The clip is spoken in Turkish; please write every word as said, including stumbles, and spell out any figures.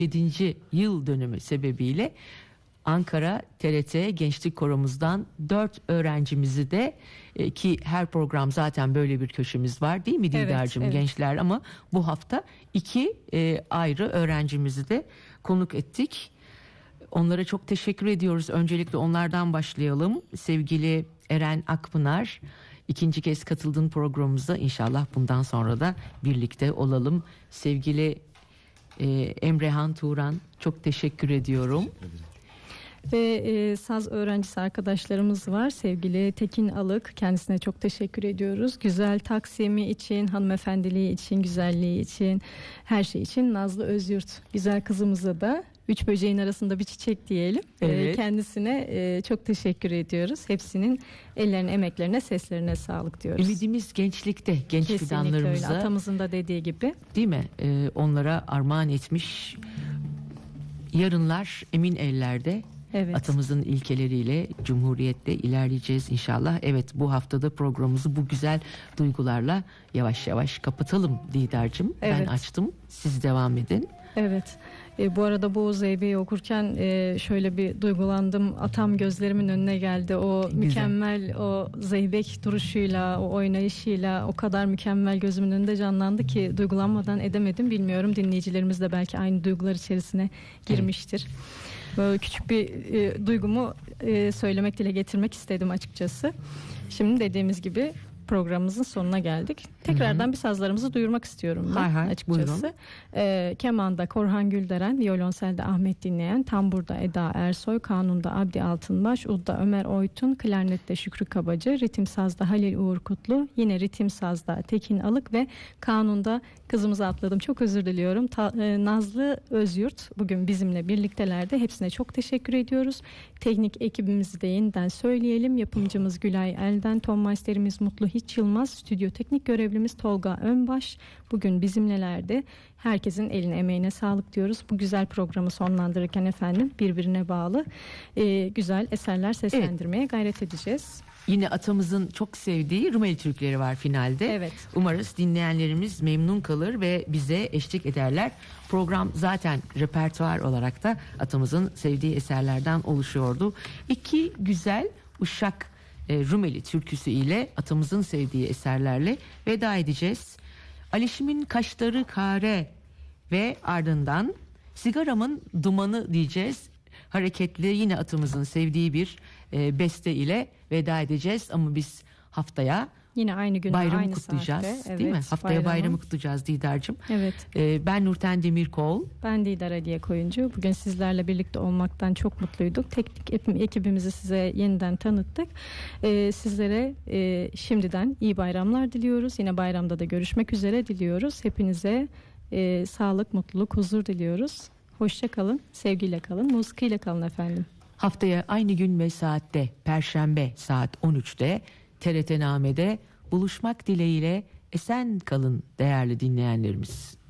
yedinci yıl dönümü sebebiyle Ankara T R T Gençlik Koromuzdan dört öğrencimizi de e, ki her program zaten böyle bir köşemiz var değil mi Dildar'cığım, Evet, evet. gençler, ama bu hafta iki e, ayrı öğrencimizi de konuk ettik. Onlara çok teşekkür ediyoruz. Öncelikle onlardan başlayalım. Sevgili Eren Akpınar, ikinci kez katıldığın programımıza, inşallah bundan sonra da birlikte olalım. Sevgili e, Emrehan Turan, çok teşekkür ediyorum. Teşekkür ederim. Ve e, saz öğrencisi arkadaşlarımız var. Sevgili Tekin Alık, kendisine çok teşekkür ediyoruz. Güzel taksimi için, hanımefendiliği için, güzelliği için, her şey için. Nazlı Özyurt, güzel kızımıza da üç böceğin arasında bir çiçek diyelim. Evet. E, kendisine e, çok teşekkür ediyoruz. Hepsinin ellerine, emeklerine, seslerine sağlık diyoruz. Ümidimiz gençlikte, genç Kesinlikle fidanlarımıza, öyle. Atamızın da dediği gibi. değil mi? E, onlara armağan etmiş. Yarınlar emin ellerde. Evet. Atamızın ilkeleriyle Cumhuriyet'te ilerleyeceğiz inşallah. Evet, bu haftada programımızı bu güzel duygularla yavaş yavaş kapatalım Didar'cığım. Evet. Ben açtım, siz devam edin. Evet. E, bu arada bu Zeybe'yi okurken e, şöyle bir duygulandım. Atam gözlerimin önüne geldi. O Güzel. mükemmel, o zeybek duruşuyla, o oynayışıyla o kadar mükemmel gözümün önünde canlandı ki duygulanmadan edemedim. Bilmiyorum, dinleyicilerimiz de belki aynı duygular içerisine girmiştir. Böyle küçük bir e, duygumu e, söylemek, dile getirmek istedim açıkçası. Şimdi dediğimiz gibi programımızın sonuna geldik. Tekrardan bir sazlarımızı duyurmak istiyorum ben, hay hay, açıkçası. E, kemanda Korhan Gülderen, violonselde Ahmet Dinleyen, tamburda Eda Ersoy, kanunda Abdi Altınbaş, udda Ömer Oytun, klarnette Şükrü Kabacı, ritim sazda Halil Uğur Kutlu, yine ritim sazda Tekin Alık ve kanunda, kızımızı atladım, çok özür diliyorum, Ta, e, Nazlı Özyurt bugün bizimle birliktelerdi. Hepsine çok teşekkür ediyoruz. Teknik ekibimizi de yeniden söyleyelim. Yapımcımız Gülay Elden, ton masterimiz Mutlu Hiç Yılmaz, stüdyo teknik görevlimiz Tolga Önbaş bugün bizimlelerdi. Herkesin eline emeğine sağlık diyoruz. Bu güzel programı sonlandırırken efendim birbirine bağlı e, güzel eserler seslendirmeye evet. gayret edeceğiz. Yine atamızın çok sevdiği Rumeli türküleri var finalde. Evet. Umarız dinleyenlerimiz memnun kalır ve bize eşlik ederler. Program zaten repertuar olarak da atamızın sevdiği eserlerden oluşuyordu. İki güzel Uşak e, Rumeli türküsü ile atamızın sevdiği eserlerle veda edeceğiz. Alişim'in Kaşları Kare ve ardından Sigaramın Dumanı diyeceğiz. Hareketli, yine atamızın sevdiği bir e, beste ile veda edeceğiz. Ama biz haftaya yine aynı gün bayramı aynı kutlayacağız, saatte, değil evet, mi? Haftaya bayramı. bayramı kutlayacağız Didar'cığım. Evet. E, ben Nurten Demirkol. Ben Didar Aliye Koyuncu. Bugün sizlerle birlikte olmaktan çok mutluyduk. Teknik ekibimizi size yeniden tanıttık. Ee, sizlere e, şimdiden iyi bayramlar diliyoruz. Yine bayramda da görüşmek üzere diliyoruz. Hepinize e, sağlık, mutluluk, huzur diliyoruz. Hoşça kalın, sevgiyle kalın, musikiyle kalın efendim. Haftaya aynı gün ve saatte, Perşembe saat on üçte T R T Name'de buluşmak dileğiyle esen kalın değerli dinleyenlerimiz.